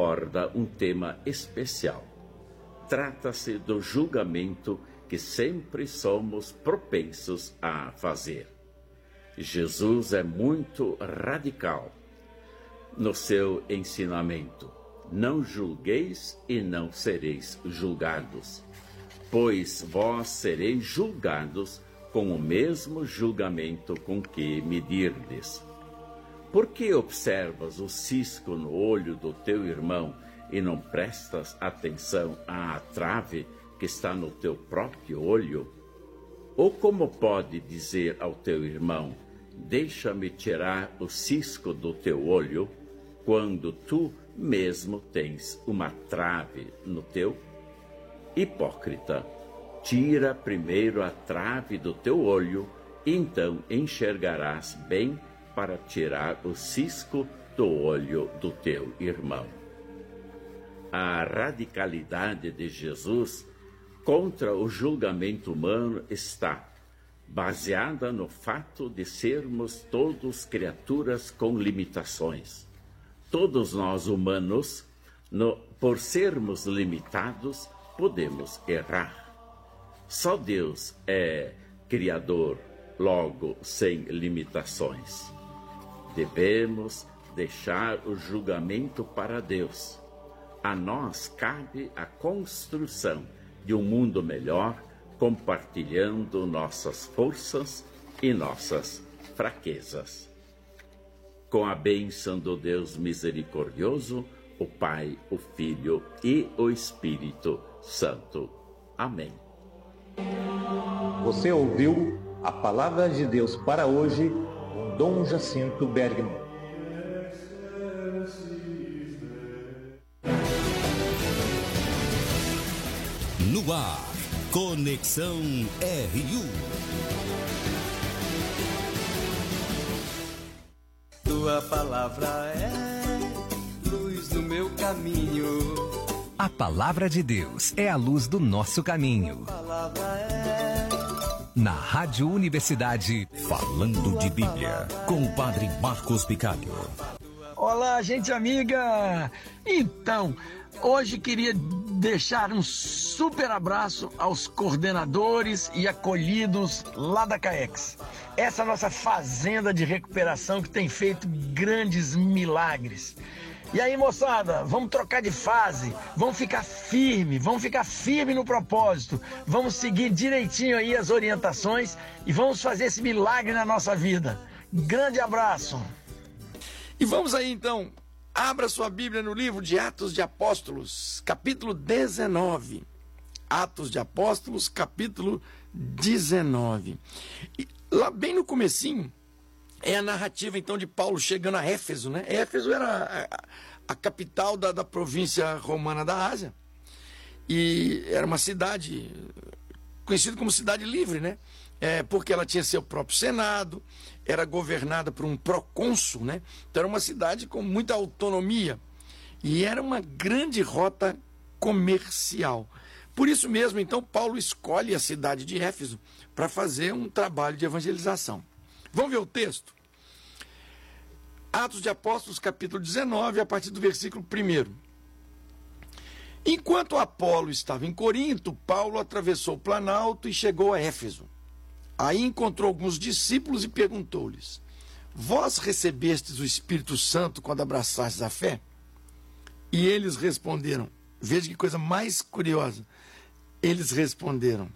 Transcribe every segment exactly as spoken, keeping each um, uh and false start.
aborda um tema especial. Trata-se do julgamento que sempre somos propensos a fazer. Jesus é muito radical no seu ensinamento. Não julgueis e não sereis julgados, pois vós sereis julgados com o mesmo julgamento com que medirdes. Por que observas o cisco no olho do teu irmão e não prestas atenção à trave que está no teu próprio olho? Ou como pode dizer ao teu irmão, deixa-me tirar o cisco do teu olho, quando tu mesmo tens uma trave no teu? Hipócrita, tira primeiro a trave do teu olho, e então enxergarás bem para tirar o cisco do olho do teu irmão. A radicalidade de Jesus contra o julgamento humano está baseada no fato de sermos todos criaturas com limitações. Todos nós humanos, no, por sermos limitados, podemos errar. Só Deus é criador, logo sem limitações. Devemos deixar o julgamento para Deus. A nós cabe a construção de um mundo melhor, compartilhando nossas forças e nossas fraquezas. Com a bênção do Deus misericordioso, o Pai, o Filho e o Espírito Santo. Amém. Você ouviu a palavra de Deus para hoje com Dom Jacinto Bergman. No ar, Conexão R U. Tua palavra é luz no meu caminho. A palavra de Deus é a luz do nosso caminho. Tua palavra é... Na Rádio Universidade, Falando de Bíblia, com o Padre Marcos Picalho. Olá, gente amiga! Então, hoje queria deixar um super abraço aos coordenadores e acolhidos lá da CAEX. Essa nossa fazenda de recuperação que tem feito grandes milagres. E aí, moçada, vamos trocar de fase, vamos ficar firme, vamos ficar firme no propósito, vamos seguir direitinho aí as orientações e vamos fazer esse milagre na nossa vida. Grande abraço! E vamos aí então, abra sua Bíblia no livro de Atos de Apóstolos, capítulo dezenove. Atos de Apóstolos, capítulo dezenove. E lá bem no comecinho, é a narrativa então de Paulo chegando a Éfeso, né? Éfeso era a, a capital da, da província romana da Ásia. E era uma cidade conhecida como cidade livre, né? É, porque ela tinha seu próprio senado, era governada por um procônsul, né? Então era uma cidade com muita autonomia e era uma grande rota comercial. Por isso mesmo, então, Paulo escolhe a cidade de Éfeso para fazer um trabalho de evangelização. Vamos ver o texto? Atos de Apóstolos, capítulo dezenove, a partir do versículo primeiro. Enquanto Apolo estava em Corinto, Paulo atravessou o Planalto e chegou a Éfeso. Aí encontrou alguns discípulos e perguntou-lhes: vós recebestes o Espírito Santo quando abraçastes a fé? E eles responderam, veja que coisa mais curiosa, eles responderam: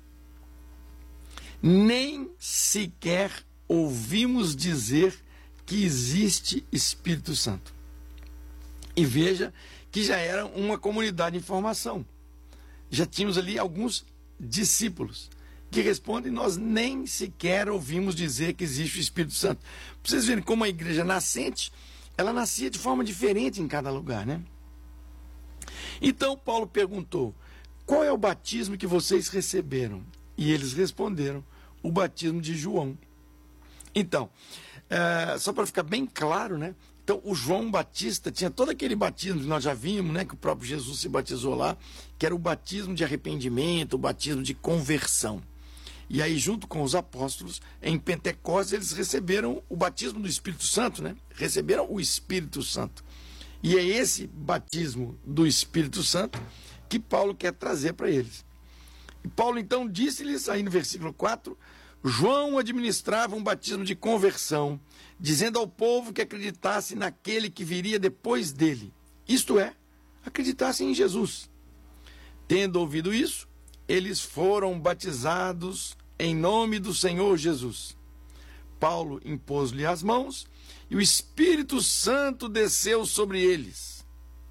nem sequer ouvimos dizer que existe Espírito Santo. E veja que já era uma comunidade de informação. Já tínhamos ali alguns discípulos que respondem: nós nem sequer ouvimos dizer que existe o Espírito Santo. Para vocês verem como a igreja nascente, ela nascia de forma diferente em cada lugar, né? Então Paulo perguntou: qual é o batismo que vocês receberam? E eles responderam: o batismo de João. Então, é, só para ficar bem claro, né? Então, o João Batista tinha todo aquele batismo que nós já vimos, né? Que o próprio Jesus se batizou lá, que era o batismo de arrependimento, o batismo de conversão. E aí, junto com os apóstolos, em Pentecostes, eles receberam o batismo do Espírito Santo, né? Receberam o Espírito Santo. E é esse batismo do Espírito Santo que Paulo quer trazer para eles. E Paulo então disse-lhes, aí no versículo quatro, João administrava um batismo de conversão, dizendo ao povo que acreditasse naquele que viria depois dele, isto é, acreditassem em Jesus. Tendo ouvido isso, eles foram batizados em nome do Senhor Jesus. Paulo impôs-lhe as mãos e o Espírito Santo desceu sobre eles.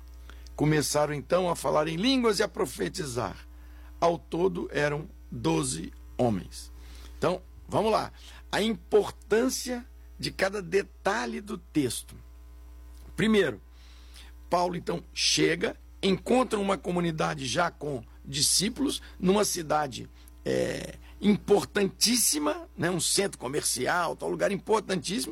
Começaram então a falar em línguas e a profetizar. Ao todo eram doze homens. Então, vamos lá. A importância de cada detalhe do texto. Primeiro, Paulo então chega, encontra uma comunidade já com discípulos, numa cidade é, importantíssima, né, um centro comercial, um lugar importantíssimo.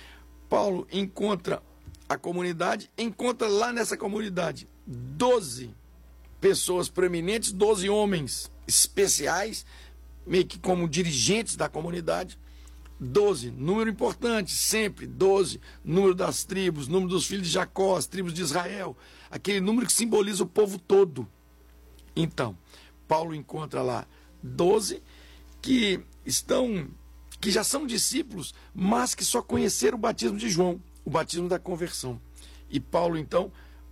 Paulo encontra a comunidade, encontra lá nessa comunidade doze pessoas proeminentes, doze homens especiais, meio que como dirigentes da comunidade. doze, número importante, sempre, doze, número das tribos, número dos filhos de Jacó, as tribos de Israel, aquele número que simboliza o povo todo. Então, Paulo encontra lá doze que estão, que já são discípulos, mas que só conheceram o batismo de João, o batismo da conversão. E Paulo, então,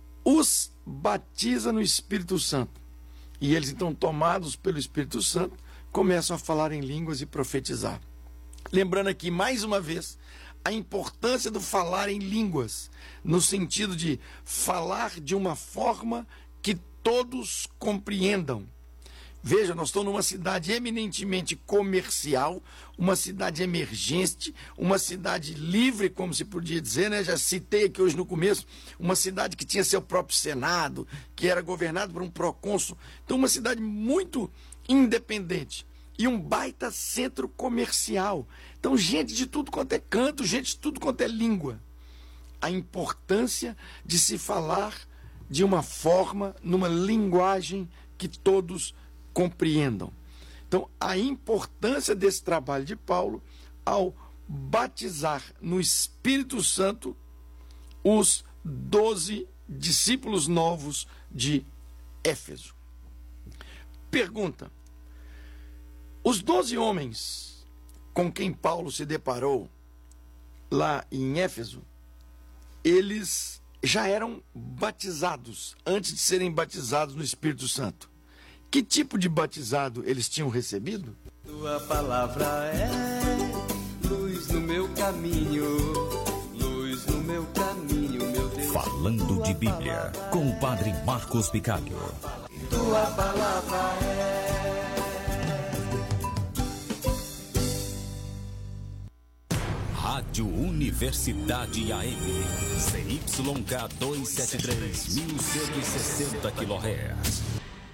os batiza no Espírito Santo. E eles, então, tomados pelo Espírito Santo, começam a falar em línguas e profetizar. Lembrando aqui, mais uma vez, a importância do falar em línguas, no sentido de falar de uma forma que todos compreendam. Veja, nós estamos numa cidade eminentemente comercial, uma cidade emergente, uma cidade livre, como se podia dizer, né? Já citei aqui hoje no começo, uma cidade que tinha seu próprio Senado, que era governado por um procônsul. Então, uma cidade muito independente e um baita centro comercial. Então, gente de tudo quanto é canto, gente de tudo quanto é língua. A importância de se falar de uma forma, numa linguagem que todos compreendam. Então, a importância desse trabalho de Paulo ao batizar no Espírito Santo os doze discípulos novos de Éfeso. Pergunta: os doze homens com quem Paulo se deparou lá em Éfeso, eles já eram batizados antes de serem batizados no Espírito Santo. Que tipo de batizado eles tinham recebido? Tua palavra é luz no meu caminho, luz no meu caminho, meu Deus. Falando de Bíblia, com o Padre Marcos Picalho. Tua palavra é... Rádio Universidade A M, C Y K duzentos e setenta e três, mil cento e sessenta quilohertz.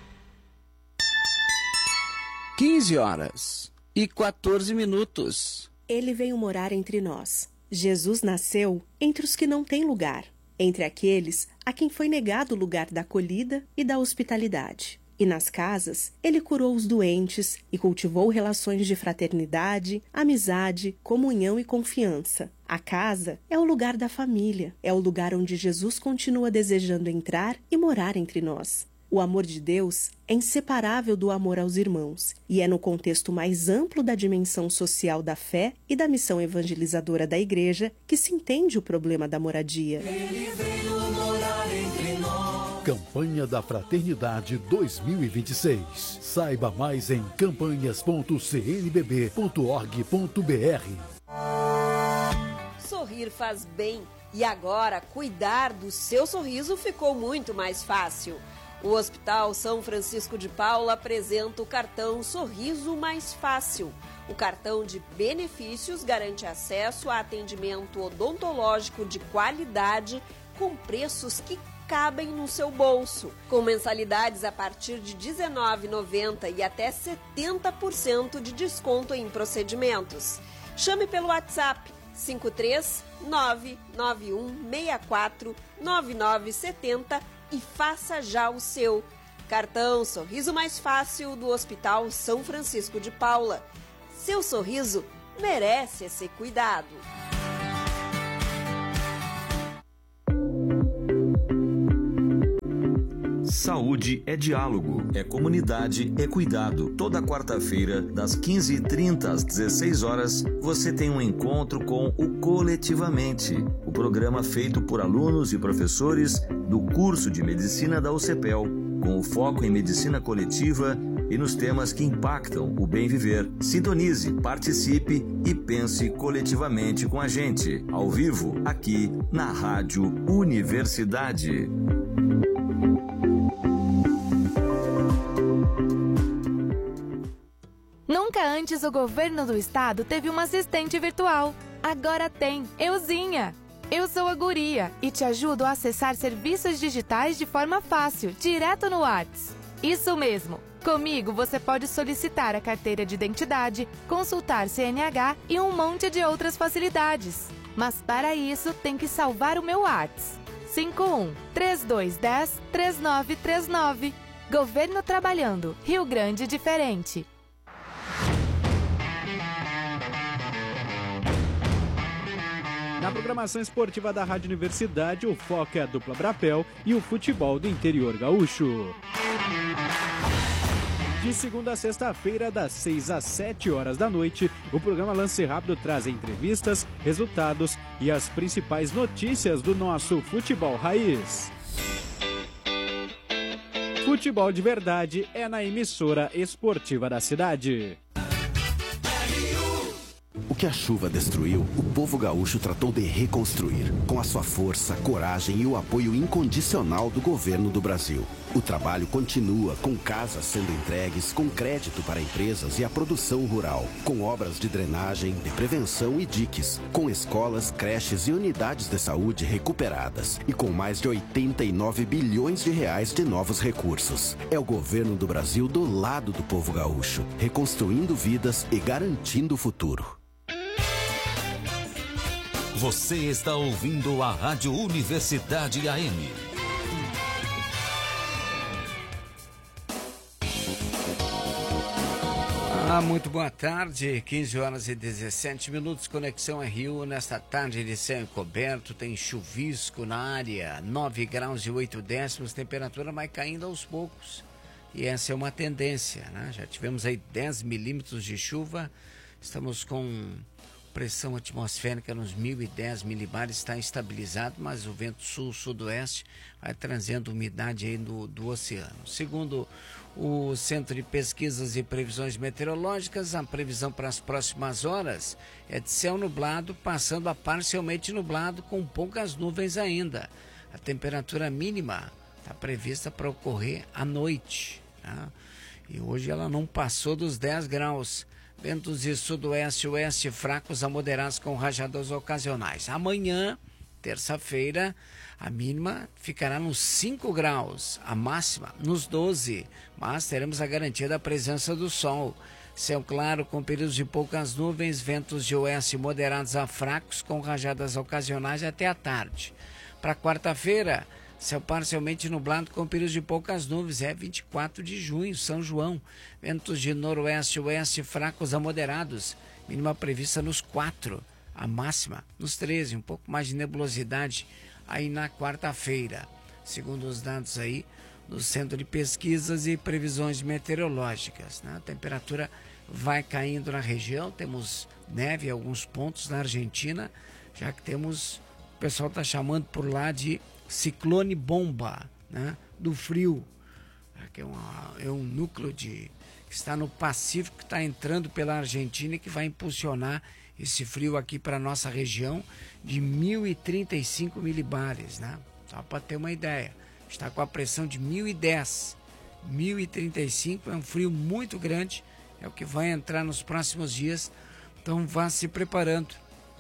quinze horas e quatorze minutos. Ele veio morar entre nós. Jesus nasceu entre os que não têm lugar, entre aqueles a quem foi negado o lugar da acolhida e da hospitalidade. E nas casas, ele curou os doentes e cultivou relações de fraternidade, amizade, comunhão e confiança. A casa é o lugar da família, é o lugar onde Jesus continua desejando entrar e morar entre nós. O amor de Deus é inseparável do amor aos irmãos e é no contexto mais amplo da dimensão social da fé e da missão evangelizadora da Igreja que se entende o problema da moradia. Ele veio morar entre nós. Campanha da Fraternidade dois mil e vinte e seis. Saiba mais em campanhas ponto c n b b ponto org ponto b r. Sorrir faz bem e agora cuidar do seu sorriso ficou muito mais fácil. O Hospital São Francisco de Paula apresenta o cartão Sorriso Mais Fácil. O cartão de benefícios garante acesso a atendimento odontológico de qualidade com preços que cabem no seu bolso, com mensalidades a partir de dezenove reais e noventa centavos e até setenta por cento de desconto em procedimentos. Chame pelo WhatsApp cinco três nove nove um seis quatro nove nove sete zero e faça já o seu. Cartão Sorriso Mais Fácil do Hospital São Francisco de Paula. Seu sorriso merece esse cuidado. Saúde é diálogo, é comunidade, é cuidado. Toda quarta-feira, das quinze e trinta às dezesseis horas, você tem um encontro com o Coletivamente, o programa feito por alunos e professores do curso de Medicina da U C P E L, com o foco em medicina coletiva e nos temas que impactam o bem viver. Sintonize, participe e pense coletivamente com a gente, ao vivo, aqui na Rádio Universidade. Nunca antes o governo do estado teve uma assistente virtual. Agora tem, Euzinha. Eu sou a Guria e te ajudo a acessar serviços digitais de forma fácil, direto no WhatsApp. Isso mesmo. Comigo você pode solicitar a carteira de identidade, consultar C N H e um monte de outras facilidades. Mas para isso tem que salvar o meu WhatsApp. cinco um, três dois um zero, três nove três nove. Governo trabalhando. Rio Grande diferente. Na programação esportiva da Rádio Universidade, o foco é a dupla Brapel e o futebol do interior gaúcho. De segunda a sexta-feira, das seis às sete horas da noite, o programa Lance Rápido traz entrevistas, resultados e as principais notícias do nosso futebol raiz. Futebol de verdade é na emissora esportiva da cidade. O que a chuva destruiu, o povo gaúcho tratou de reconstruir, com a sua força, coragem e o apoio incondicional do governo do Brasil. O trabalho continua, com casas sendo entregues, com crédito para empresas e a produção rural, com obras de drenagem, de prevenção e diques, com escolas, creches e unidades de saúde recuperadas e com mais de oitenta e nove bilhões de reais de novos recursos. É o governo do Brasil do lado do povo gaúcho, reconstruindo vidas e garantindo o futuro. Você está ouvindo a Rádio Universidade A M. Ah, muito boa tarde, quinze horas e dezessete minutos, Conexão R U, nesta tarde de céu encoberto, tem chuvisco na área, nove graus e oito décimos, temperatura vai caindo aos poucos, e essa é uma tendência, né? Já tivemos aí dez milímetros de chuva, estamos com pressão atmosférica nos mil e dez milibares, está estabilizado, mas o vento sul-sudoeste vai trazendo umidade aí do, do oceano. Segundo o Centro de Pesquisas e Previsões Meteorológicas, a previsão para as próximas horas é de céu nublado, passando a parcialmente nublado, com poucas nuvens ainda. A temperatura mínima está prevista para ocorrer à noite, tá? E hoje ela não passou dos dez graus. Ventos de sudoeste e oeste fracos a moderados com rajadas ocasionais. Amanhã, terça-feira, a mínima ficará nos cinco graus, a máxima nos doze, mas teremos a garantia da presença do sol. Céu claro com períodos de poucas nuvens, ventos de oeste moderados a fracos com rajadas ocasionais até a tarde. Para quarta-feira, céu parcialmente nublado com períodos de poucas nuvens, é vinte e quatro de junho, São João. Ventos de noroeste e oeste fracos a moderados, mínima prevista nos quatro, a máxima nos treze, um pouco mais de nebulosidade aí na quarta-feira. Segundo os dados aí do Centro de Pesquisas e Previsões Meteorológicas, né? A temperatura vai caindo na região, temos neve em alguns pontos na Argentina, já que temos, o pessoal está chamando por lá de ciclone bomba, né, do frio, que é, uma, é um núcleo de, que está no Pacífico, que está entrando pela Argentina e que vai impulsionar esse frio aqui para a nossa região de mil e trinta e cinco milibares, né? Só para ter uma ideia, está com a pressão de mil e dez, mil e trinta e cinco é um frio muito grande, é o que vai entrar nos próximos dias, então vá se preparando,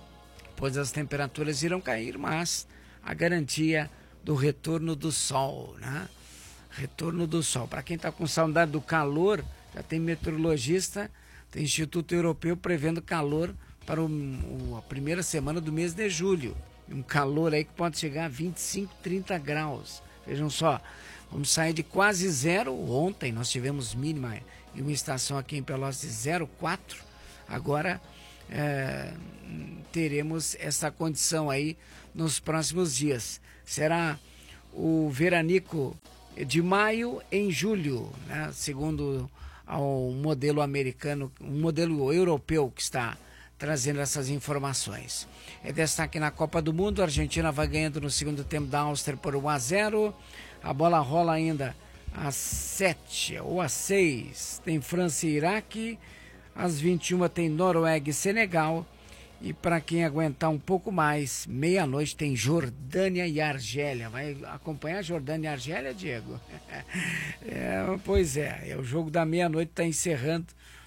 pois as temperaturas irão cair, mas a garantia do retorno do sol, né? Retorno do sol. Para quem está com saudade do calor, já tem meteorologista, tem Instituto Europeu prevendo calor para o, o, a primeira semana do mês de julho. Um calor aí que pode chegar a vinte e cinco, trinta graus. Vejam só, vamos sair de quase zero. Ontem nós tivemos mínima em uma estação aqui em Pelotas de zero vírgula quatro. Agora é, teremos essa condição aí nos próximos dias. Será o veranico de maio em julho, né? Segundo ao modelo americano, um modelo europeu que está trazendo essas informações. É destaque na Copa do Mundo, a Argentina vai ganhando no segundo tempo da Áustria por um a zero, a bola rola ainda às sete ou às seis, tem França e Iraque, às vinte e uma tem Noruega e Senegal, e para quem aguentar um pouco mais, meia-noite tem Jordânia e Argélia. Vai acompanhar Jordânia e Argélia, Diego? É, pois é, é, o jogo da meia-noite está encerrando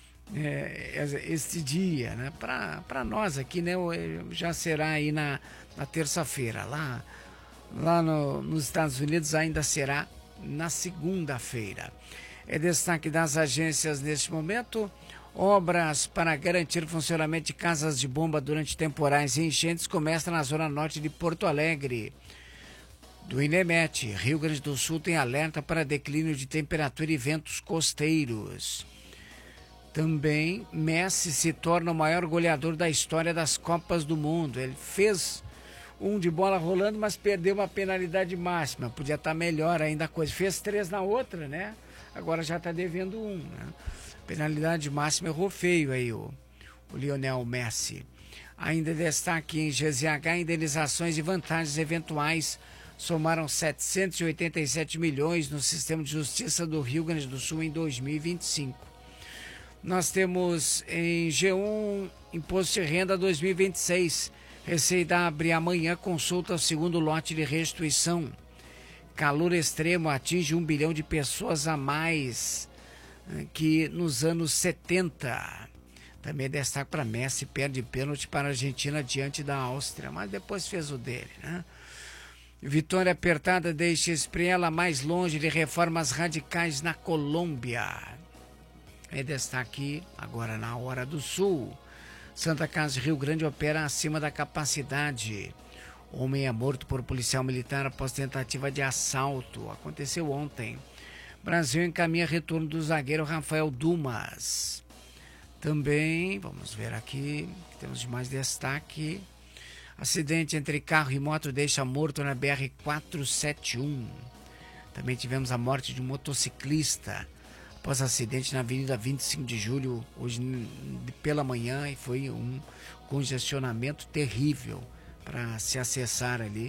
é, este dia, né? Para nós aqui, né? Já será aí na, na terça-feira. Lá, lá no, nos Estados Unidos ainda será na segunda-feira. É destaque das agências neste momento. Obras para garantir o funcionamento de casas de bomba durante temporais e enchentes começam na zona norte de Porto Alegre. Do INEMET, Rio Grande do Sul tem alerta para declínio de temperatura e ventos costeiros. Também Messi se torna o maior goleador da história das Copas do Mundo. Ele fez um de bola rolando, mas perdeu uma penalidade máxima. Podia estar melhor ainda a coisa. Fez três na outra, né? Agora já está devendo um, né? Penalidade máxima, errou feio aí o, o Lionel Messi. Ainda destaque em G Z H, indenizações e vantagens eventuais somaram setecentos e oitenta e sete milhões no sistema de justiça do Rio Grande do Sul em dois mil e vinte e cinco. Nós temos em G um, Imposto de Renda dois mil e vinte e seis. Receita abre amanhã, consulta o segundo lote de restituição. Calor extremo atinge um bilhão de pessoas a mais que nos anos setenta. Também destaque para Messi, perde pênalti para a Argentina diante da Áustria, mas depois fez o dele, né? Vitória apertada deixa Espriella mais longe de reformas radicais na Colômbia. É destaque agora na Hora do Sul. Santa Casa de Rio Grande opera acima da capacidade. Homem é morto por policial militar após tentativa de assalto. Aconteceu ontem. Brasil encaminha retorno do zagueiro Rafael Dumas. Também, vamos ver aqui, temos de mais destaque. Acidente entre carro e moto deixa morto na B R quatrocentos e setenta e um. Também tivemos a morte de um motociclista após acidente na Avenida vinte e cinco de julho, hoje pela manhã, e foi um congestionamento terrível para se acessar ali,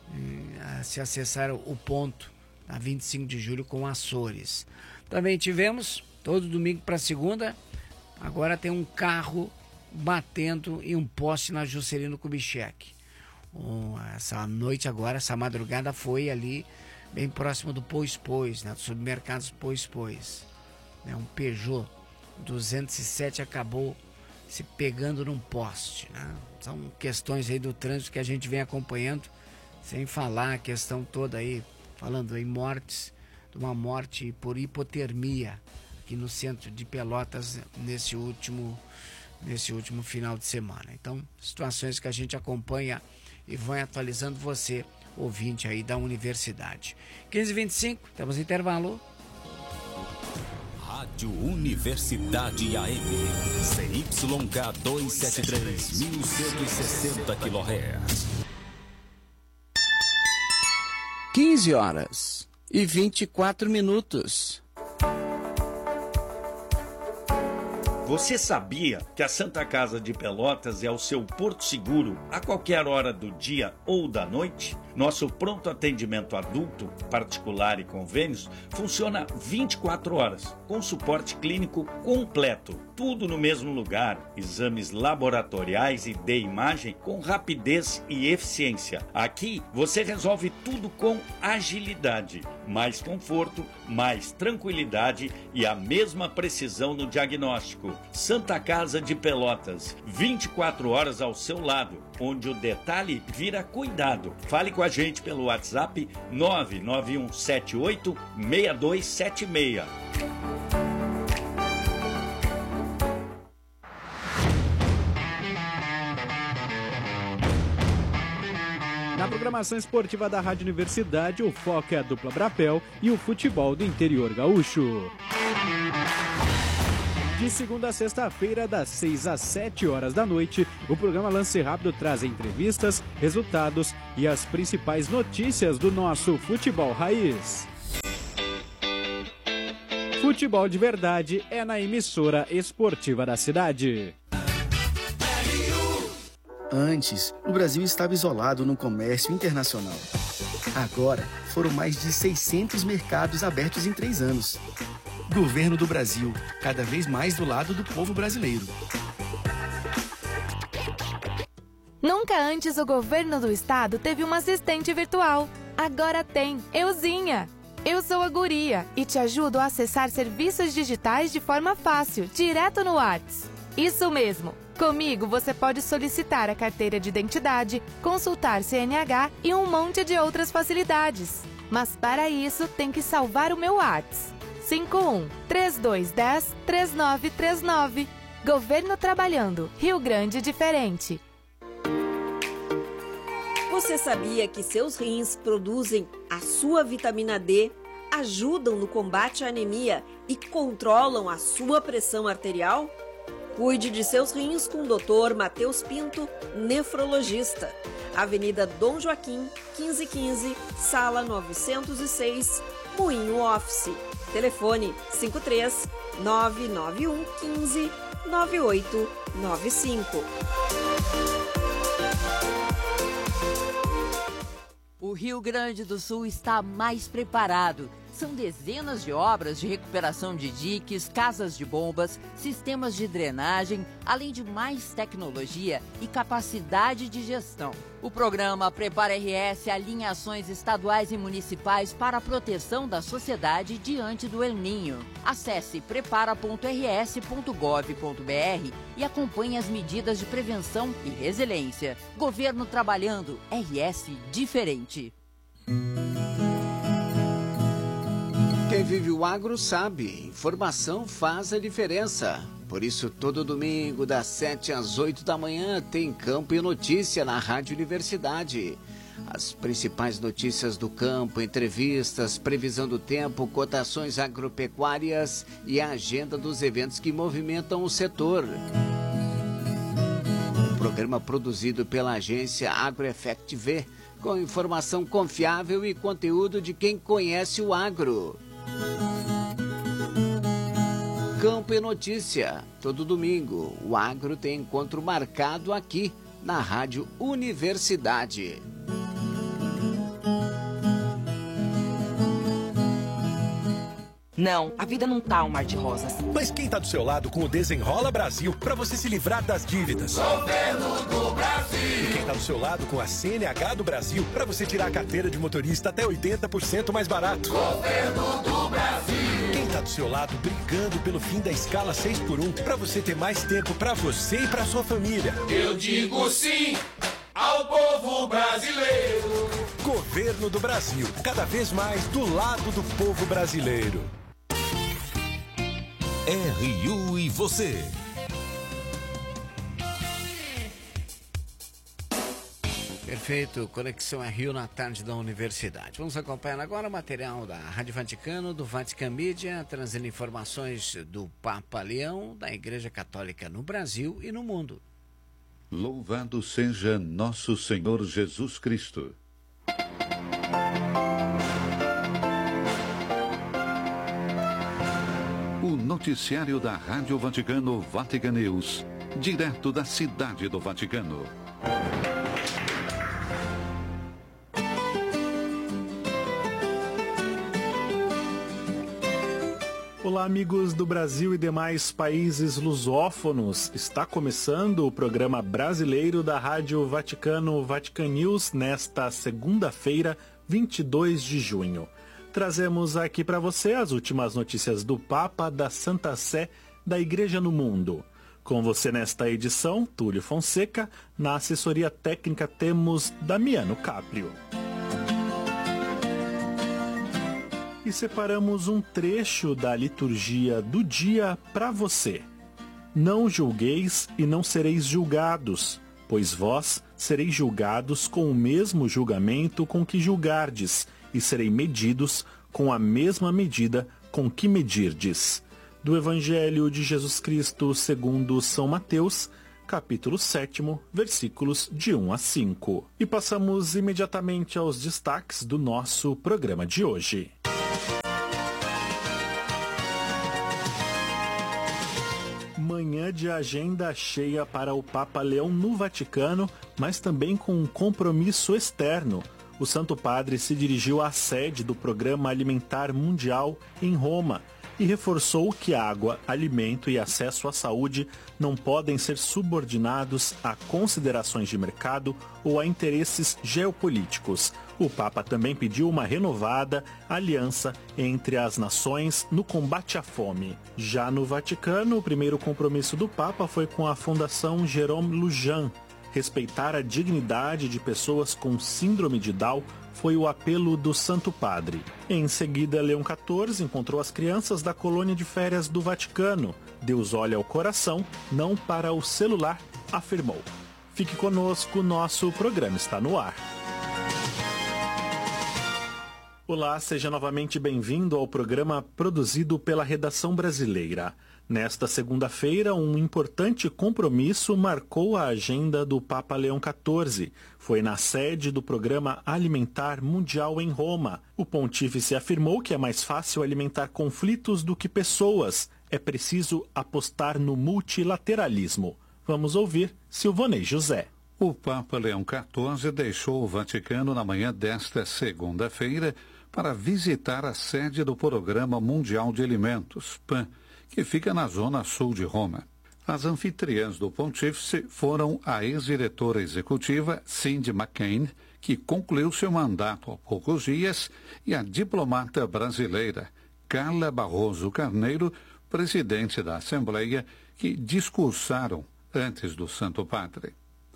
se acessar o ponto a vinte e cinco de julho com Açores. Também tivemos, todo domingo para segunda, agora tem um carro batendo em um poste na Juscelino Kubitschek. Um, essa noite agora, essa madrugada foi ali, bem próximo do Pois Pois, né, do supermercados Pois Pois. Né, um Peugeot duzentos e sete acabou se pegando num poste. Né? São questões aí do trânsito que a gente vem acompanhando, sem falar a questão toda aí, falando em mortes, de uma morte por hipotermia aqui no centro de Pelotas nesse último, nesse último final de semana. Então, situações que a gente acompanha e vai atualizando você, ouvinte aí da universidade. quinze e vinte e cinco, temos intervalo. Rádio Universidade A M, C Y K duzentos e setenta e três, mil cento e sessenta quilohertz. quinze horas e vinte e quatro minutos. Você sabia que a Santa Casa de Pelotas é o seu porto seguro a qualquer hora do dia ou da noite? Nosso pronto atendimento adulto, particular e convênios funciona vinte e quatro horas, com suporte clínico completo. Tudo no mesmo lugar, exames laboratoriais e de imagem com rapidez e eficiência. Aqui você resolve tudo com agilidade, mais conforto, mais tranquilidade e a mesma precisão no diagnóstico. Santa Casa de Pelotas, vinte e quatro horas ao seu lado, onde o detalhe vira cuidado. Fale com a gente pelo WhatsApp nove nove um sete oito seis dois sete seis. Na programação esportiva da Rádio Universidade, o foco é a dupla Brapel e o futebol do interior gaúcho. De segunda a sexta-feira, das seis às sete horas da noite, o programa Lance Rápido traz entrevistas, resultados e as principais notícias do nosso futebol raiz. Futebol de verdade é na emissora esportiva da cidade. Antes, o Brasil estava isolado no comércio internacional. Agora, foram mais de seiscentos mercados abertos em três anos. Governo do Brasil, cada vez mais do lado do povo brasileiro. Nunca antes o governo do estado teve uma assistente virtual. Agora tem, Euzinha. Eu sou a Guria e te ajudo a acessar serviços digitais de forma fácil, direto no WhatsApp. Isso mesmo. Comigo você pode solicitar a carteira de identidade, consultar C N H e um monte de outras facilidades. Mas para isso tem que salvar o meu WhatsApp. cinco um, três dois um zero, três nove três nove. Governo trabalhando. Rio Grande diferente. Você sabia que seus rins produzem a sua vitamina D, ajudam no combate à anemia e controlam a sua pressão arterial? Cuide de seus rins com o doutor Matheus Pinto, nefrologista. Avenida Dom Joaquim, quinze quinze, sala novecentos e seis, Moinho Office. Telefone cinco três nove nove um um cinco nove oito nove cinco. O Rio Grande do Sul está mais preparado. São dezenas de obras de recuperação de diques, casas de bombas, sistemas de drenagem, além de mais tecnologia e capacidade de gestão. O programa Prepara R S alinha ações estaduais e municipais para a proteção da sociedade diante do El Niño. Acesse prepara ponto r s ponto gov ponto b r e acompanhe as medidas de prevenção e resiliência. Governo trabalhando, R S diferente. Quem vive o agro sabe, informação faz a diferença. Por isso, todo domingo, das sete às oito da manhã, tem Campo e Notícia na Rádio Universidade. As principais notícias do campo, entrevistas, previsão do tempo, cotações agropecuárias e a agenda dos eventos que movimentam o setor. Um programa produzido pela agência AgroEffect V, com informação confiável e conteúdo de quem conhece o agro. Campo e Notícia, todo domingo, o agro tem encontro marcado aqui na Rádio Universidade. Não, a vida não tá um mar de rosas. Mas quem tá do seu lado com o Desenrola Brasil para você se livrar das dívidas? Governo do Brasil. E quem tá do seu lado com a C N H do Brasil para você tirar a carteira de motorista até oitenta por cento mais barato? Governo do Brasil. Quem tá do seu lado brigando pelo fim da escala seis por um para você ter mais tempo para você e para sua família? Eu digo sim ao povo brasileiro. Governo do Brasil, cada vez mais do lado do povo brasileiro. R U e você. Perfeito, Conexão R U na tarde da Universidade. Vamos acompanhar agora o material da Rádio Vaticano, do Vatican Media, trazendo informações do Papa Leão, da Igreja Católica no Brasil e no mundo. Louvado seja nosso Senhor Jesus Cristo. O noticiário da Rádio Vaticano, Vatican News, direto da cidade do Vaticano. Olá, amigos do Brasil e demais países lusófonos. Está começando o programa brasileiro da Rádio Vaticano, Vatican News, nesta segunda-feira, vinte e dois de junho. Trazemos aqui para você as últimas notícias do Papa, da Santa Sé, da Igreja no Mundo. Com você nesta edição, Túlio Fonseca. Na assessoria técnica temos Damiano Caprio. E separamos um trecho da liturgia do dia para você. Não julgueis e não sereis julgados, pois vós sereis julgados com o mesmo julgamento com que julgardes, e serei medidos com a mesma medida com que medirdes. Do Evangelho de Jesus Cristo segundo São Mateus, capítulo sete, versículos de um a cinco. E passamos imediatamente aos destaques do nosso programa de hoje. Manhã de agenda cheia para o Papa Leão no Vaticano, mas também com um compromisso externo. O Santo Padre se dirigiu à sede do Programa Alimentar Mundial em Roma e reforçou que água, alimento e acesso à saúde não podem ser subordinados a considerações de mercado ou a interesses geopolíticos. O Papa também pediu uma renovada aliança entre as nações no combate à fome. Já no Vaticano, o primeiro compromisso do Papa foi com a Fundação Jérôme Lujan. Respeitar a dignidade de pessoas com síndrome de Down foi o apelo do Santo Padre. Em seguida, Leão quatorze encontrou as crianças da colônia de férias do Vaticano. Deus olha ao coração, não para o celular, afirmou. Fique conosco, nosso programa está no ar. Olá, seja novamente bem-vindo ao programa produzido pela Redação Brasileira. Nesta segunda-feira, um importante compromisso marcou a agenda do Papa Leão quatorze. Foi na sede do Programa Alimentar Mundial em Roma. O pontífice afirmou que é mais fácil alimentar conflitos do que pessoas. É preciso apostar no multilateralismo. Vamos ouvir Silvonei José. O Papa Leão quatorze deixou o Vaticano na manhã desta segunda-feira para visitar a sede do Programa Mundial de Alimentos, P A M, que fica na zona sul de Roma. As anfitriãs do pontífice foram a ex-diretora executiva Cindy McCain, que concluiu seu mandato há poucos dias, e a diplomata brasileira Carla Barroso Carneiro, presidente da Assembleia, que discursaram antes do Santo Padre.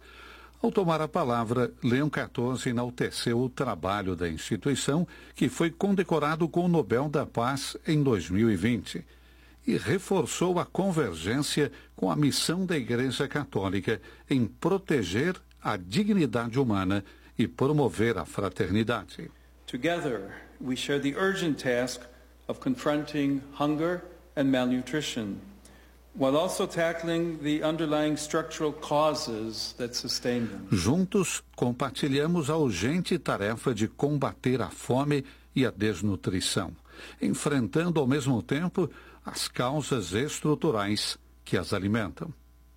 Ao tomar a palavra, Leão quatorze enalteceu o trabalho da instituição, que foi condecorado com o Nobel da Paz em dois mil e vinte, e reforçou a convergência com a missão da Igreja Católica em proteger a dignidade humana e promover a fraternidade. Together, we share the urgent task of confronting hunger and malnutrition, while also tackling the underlying structural causes that sustain them. Juntos, compartilhamos a urgente tarefa de combater a fome e a desnutrição, enfrentando ao mesmo tempo as causas estruturais que as alimentam.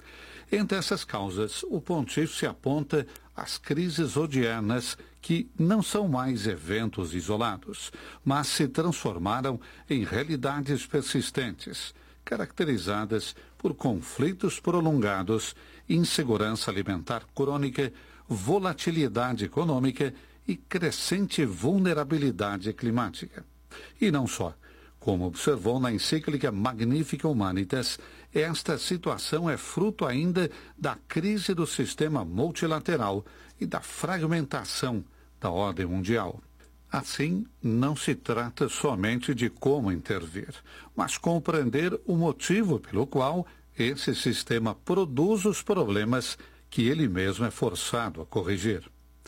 Entre essas causas, o pontífice aponta as crises odiernas que não são mais eventos isolados, mas se transformaram em realidades persistentes, caracterizadas por conflitos prolongados, insegurança alimentar crônica, volatilidade econômica e crescente vulnerabilidade climática. E não só. Como observou na encíclica Magnificat Humanitas, esta situação é fruto ainda da crise do sistema multilateral e da fragmentação da ordem mundial. Assim, não se trata somente de como intervir, mas compreender o motivo pelo qual esse sistema produz os problemas que ele mesmo é forçado a corrigir.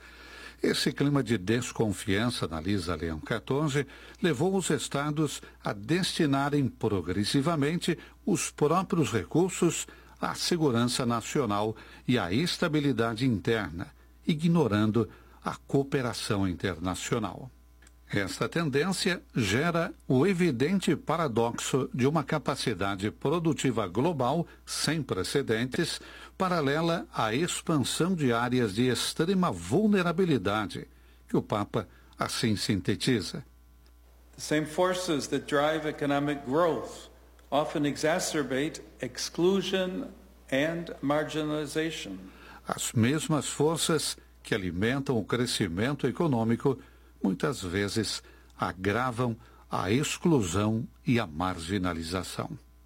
Esse clima de desconfiança, analisa Leão quatorze, levou os estados a destinarem progressivamente os próprios recursos à segurança nacional e à estabilidade interna, ignorando a cooperação internacional. Esta tendência gera o evidente paradoxo de uma capacidade produtiva global sem precedentes, paralela à expansão de áreas de extrema vulnerabilidade, que o Papa assim sintetiza. The same forces that drive economic growth often exacerbate exclusion and marginalization. As mesmas forças que alimentam o crescimento econômico muitas vezes agravam a exclusão e a marginalização.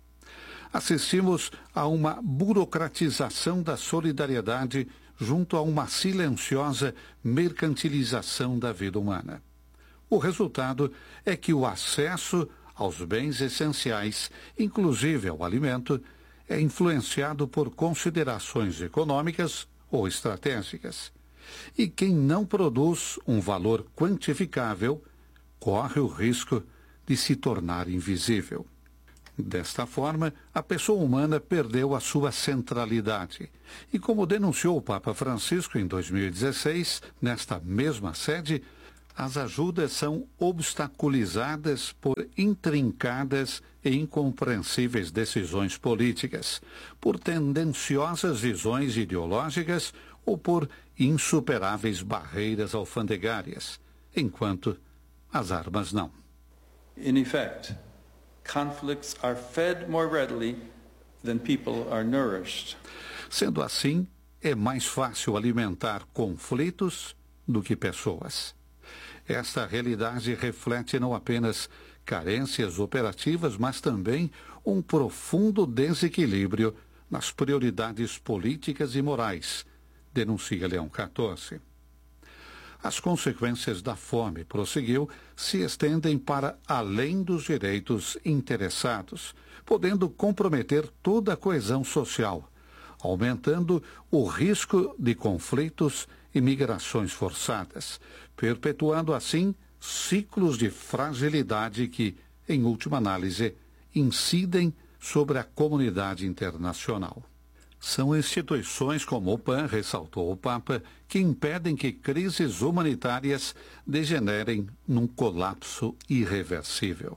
Assistimos a uma burocratização da solidariedade junto a uma silenciosa mercantilização da vida humana. O resultado é que o acesso aos bens essenciais, inclusive ao alimento, é influenciado por considerações econômicas ou estratégicas. E quem não produz um valor quantificável corre o risco de se tornar invisível. Desta forma, a pessoa humana perdeu a sua centralidade. E como denunciou o Papa Francisco em dois mil e dezesseis, nesta mesma sede, as ajudas são obstaculizadas por intrincadas e incompreensíveis decisões políticas, por tendenciosas visões ideológicas ou por insuperáveis barreiras alfandegárias, enquanto as armas não. In effect, conflicts are fed more readily than people are nourished. Sendo assim, é mais fácil alimentar conflitos do que pessoas. Esta realidade reflete não apenas carências operativas, mas também um profundo desequilíbrio nas prioridades políticas e morais, denuncia Leão quatorze. As consequências da fome, prosseguiu, se estendem para além dos direitos interessados, podendo comprometer toda a coesão social, aumentando o risco de conflitos e migrações forçadas, perpetuando assim ciclos de fragilidade que, em última análise, incidem sobre a comunidade internacional. São instituições como o P A N, ressaltou o Papa, que impedem que crises humanitárias degenerem num colapso irreversível.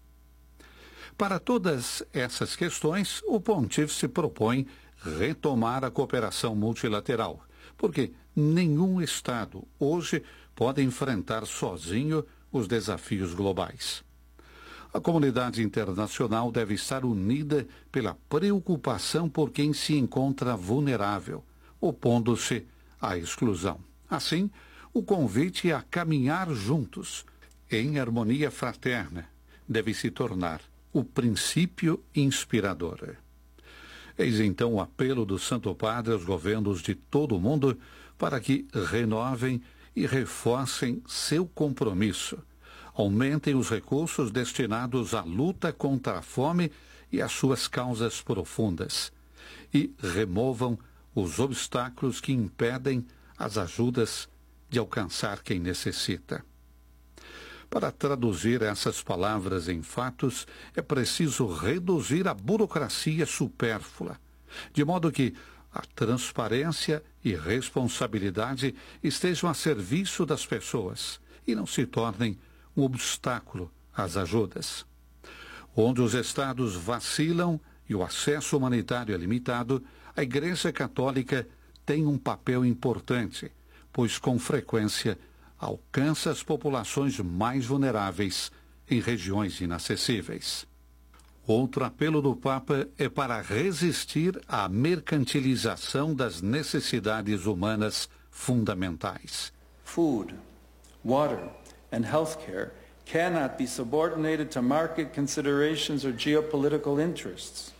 Para todas essas questões, o Pontífice propõe retomar a cooperação multilateral, porque nenhum Estado hoje pode enfrentar sozinho os desafios globais. A comunidade internacional deve estar unida pela preocupação por quem se encontra vulnerável, opondo-se à exclusão. Assim, o convite a caminhar juntos, em harmonia fraterna, deve se tornar o princípio inspirador. Eis então o apelo do Santo Padre aos governos de todo o mundo para que renovem e reforcem seu compromisso, aumentem os recursos destinados à luta contra a fome e as suas causas profundas e removam os obstáculos que impedem as ajudas de alcançar quem necessita. Para traduzir essas palavras em fatos, é preciso reduzir a burocracia supérflua, de modo que a transparência e responsabilidade estejam a serviço das pessoas e não se tornem um obstáculo às ajudas. Onde os Estados vacilam e o acesso humanitário é limitado, a Igreja Católica tem um papel importante, pois com frequência alcança as populações mais vulneráveis em regiões inacessíveis. Outro apelo do Papa é para resistir à mercantilização das necessidades humanas fundamentais. Food, water, and healthcare cannot be subordinated to market considerations or geopolitical interests.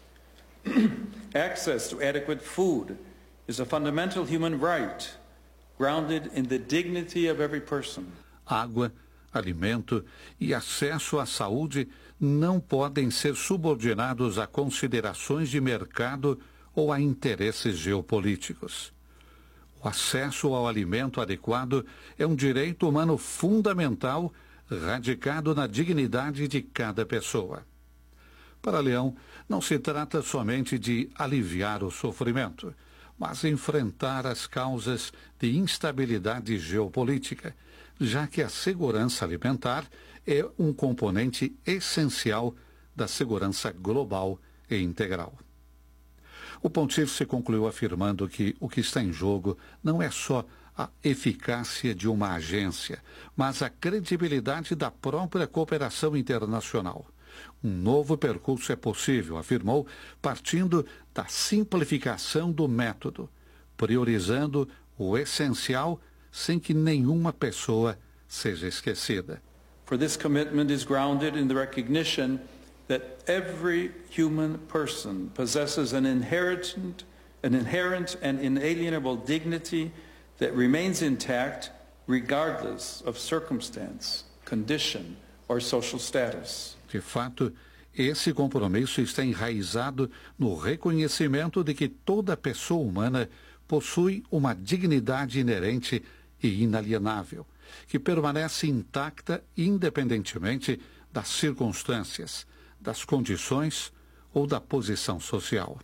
Access to adequate food is a fundamental human right, grounded in the dignity of every person. Água, alimento e acesso à saúde não podem ser subordinados a considerações de mercado ou a interesses geopolíticos. O acesso ao alimento adequado é um direito humano fundamental, radicado na dignidade de cada pessoa. Para Leão, não se trata somente de aliviar o sofrimento, mas enfrentar as causas de instabilidade geopolítica, já que a segurança alimentar é um componente essencial da segurança global e integral. O Pontífice concluiu afirmando que o que está em jogo não é só a eficácia de uma agência, mas a credibilidade da própria cooperação internacional. Um novo percurso é possível, afirmou, partindo da simplificação do método, priorizando o essencial sem que nenhuma pessoa seja esquecida. For this commitment is grounded in the recognition that every human person possesses an inherent, an inherent and inalienable dignity that remains intact regardless of circumstance, condition or social status. De fato, esse compromisso está enraizado no reconhecimento de que toda pessoa humana possui uma dignidade inerente e inalienável, que permanece intacta independentemente das circunstâncias, das condições ou da posição social.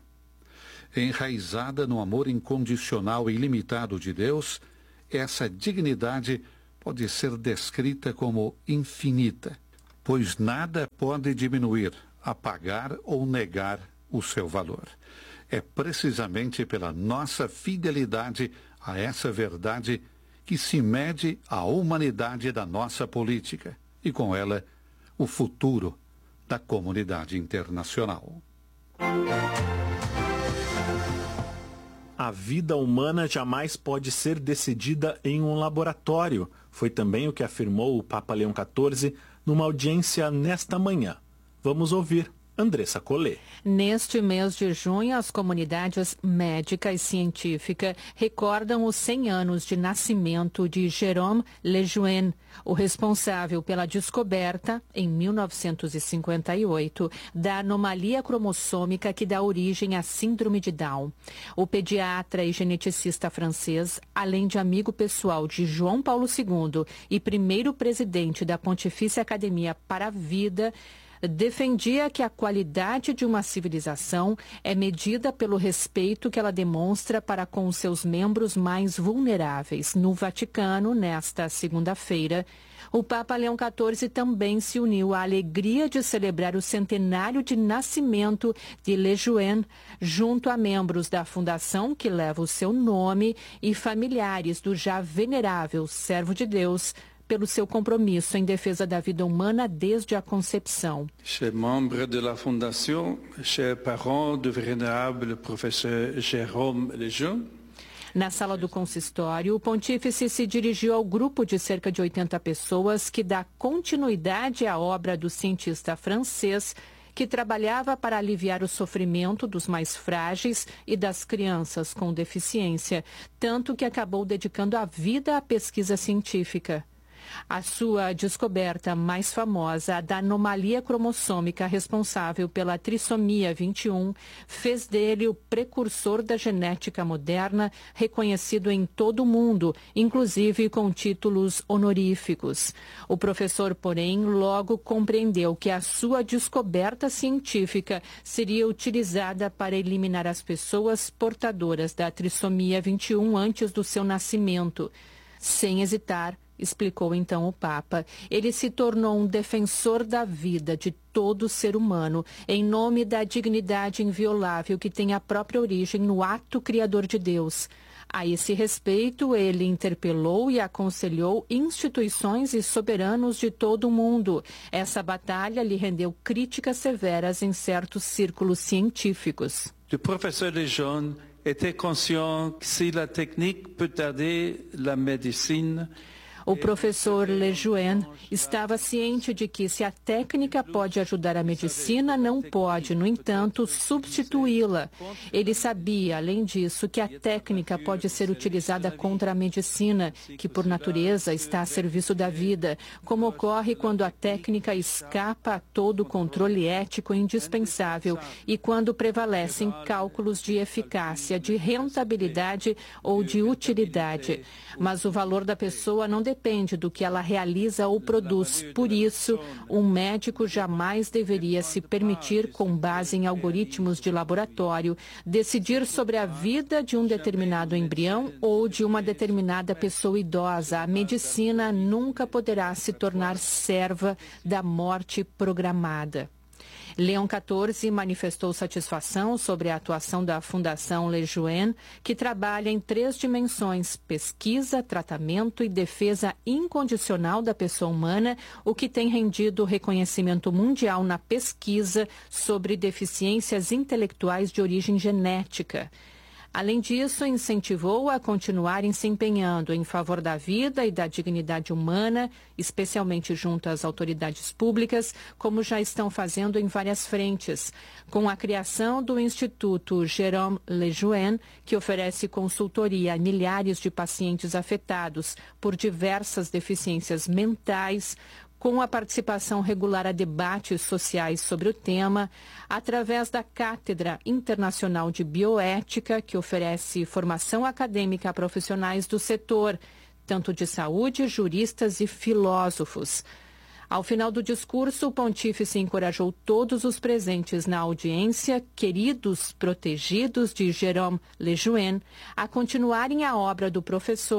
Enraizada no amor incondicional e ilimitado de Deus, essa dignidade pode ser descrita como infinita, pois nada pode diminuir, apagar ou negar o seu valor. É precisamente pela nossa fidelidade a essa verdade que se mede a humanidade da nossa política e, com ela, o futuro da comunidade internacional. A vida humana jamais pode ser decidida em um laboratório. Foi também o que afirmou o Papa Leão quatorze numa audiência nesta manhã. Vamos ouvir Andressa Collet. Neste mês de junho, as comunidades médica e científica recordam os cem anos de nascimento de Jérôme Lejeune, o responsável pela descoberta, em mil novecentos e cinquenta e oito, da anomalia cromossômica que dá origem à síndrome de Down. O pediatra e geneticista francês, além de amigo pessoal de João Paulo segundo e primeiro presidente da Pontifícia Academia para a Vida, defendia que a qualidade de uma civilização é medida pelo respeito que ela demonstra para com os seus membros mais vulneráveis. No Vaticano, nesta segunda-feira, o Papa Leão quatorze também se uniu à alegria de celebrar o centenário de nascimento de Lejeune, junto a membros da fundação que leva o seu nome e familiares do já venerável servo de Deus, pelo seu compromisso em defesa da vida humana desde a concepção. Chers membres de la Fondation, chers parents du vénérable professeur Jérôme Lejeune, na sala do consistório, o pontífice se dirigiu ao grupo de cerca de oitenta pessoas que dá continuidade à obra do cientista francês que trabalhava para aliviar o sofrimento dos mais frágeis e das crianças com deficiência, tanto que acabou dedicando a vida à pesquisa científica. A sua descoberta mais famosa, a da anomalia cromossômica responsável pela trissomia vinte e um, fez dele o precursor da genética moderna, reconhecido em todo o mundo, inclusive com títulos honoríficos. O professor, porém, logo compreendeu que a sua descoberta científica seria utilizada para eliminar as pessoas portadoras da trissomia vinte e um antes do seu nascimento. Sem hesitar, explicou então o Papa, ele se tornou um defensor da vida de todo ser humano, em nome da dignidade inviolável que tem a própria origem no ato criador de Deus. A esse respeito, ele interpelou e aconselhou instituições e soberanos de todo o mundo. Essa batalha lhe rendeu críticas severas em certos círculos científicos. O professor Lejeune était conscient que si la technique peut aider la médecine, o professor Lejeune estava ciente de que se a técnica pode ajudar a medicina, não pode, no entanto, substituí-la. Ele sabia, além disso, que a técnica pode ser utilizada contra a medicina, que por natureza está a serviço da vida, como ocorre quando a técnica escapa a todo o controle ético indispensável e quando prevalecem cálculos de eficácia, de rentabilidade ou de utilidade. Mas o valor da pessoa não depende Depende do que ela realiza ou produz. Por isso, um médico jamais deveria se permitir, com base em algoritmos de laboratório, decidir sobre a vida de um determinado embrião ou de uma determinada pessoa idosa. A medicina nunca poderá se tornar serva da morte programada. Leão quatorze manifestou satisfação sobre a atuação da Fundação Lejeune, que trabalha em três dimensões: pesquisa, tratamento e defesa incondicional da pessoa humana, o que tem rendido reconhecimento mundial na pesquisa sobre deficiências intelectuais de origem genética. Além disso, incentivou a continuarem se empenhando em favor da vida e da dignidade humana, especialmente junto às autoridades públicas, como já estão fazendo em várias frentes, com a criação do Instituto Jérôme Lejeune, que oferece consultoria a milhares de pacientes afetados por diversas deficiências mentais, com a participação regular a debates sociais sobre o tema, através da Cátedra Internacional de Bioética, que oferece formação acadêmica a profissionais do setor, tanto de saúde, juristas e filósofos. Ao final do discurso, o pontífice encorajou todos os presentes na audiência, queridos protegidos de Jérôme Lejeune, a continuarem a obra do professor.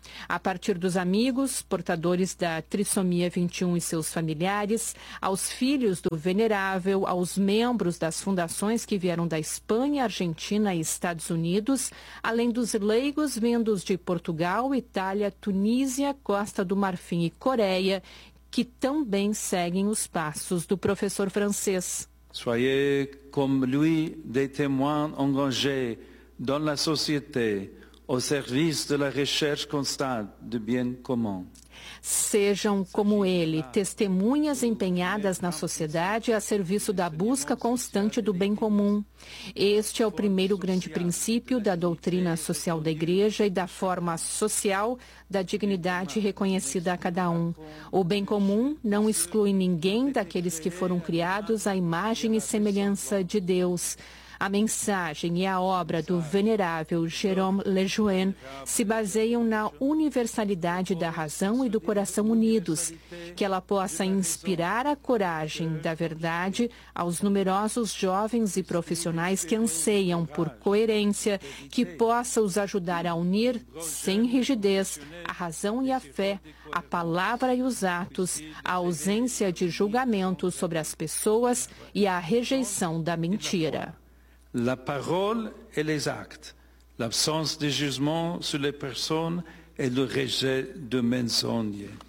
A partir dos amigos, portadores da trissomia vinte e um e seus familiares, aos filhos do venerável, aos membros das fundações que vieram da Espanha, Argentina e Estados Unidos, além dos leigos vindos de Portugal, Itália, Tunísia, Costa do Marfim e Coreia, que também seguem os passos do professor francês. Soyez comme lui des témoins engagés dans la société, au service de la recherche constante du bien commun. Sejam como ele, testemunhas empenhadas na sociedade a serviço da busca constante do bem comum. Este é o primeiro grande princípio da doutrina social da Igreja e da forma social da dignidade reconhecida a cada um. O bem comum não exclui ninguém daqueles que foram criados à imagem e semelhança de Deus. A mensagem e a obra do venerável Jérôme Lejeune se baseiam na universalidade da razão e do coração unidos, que ela possa inspirar a coragem da verdade aos numerosos jovens e profissionais que anseiam por coerência, que possa os ajudar a unir, sem rigidez, a razão e a fé, a palavra e os atos, a ausência de julgamento sobre as pessoas e a rejeição da mentira. La parole et les actes, l'absence de jugement sur les personnes et le rejet de mensonges.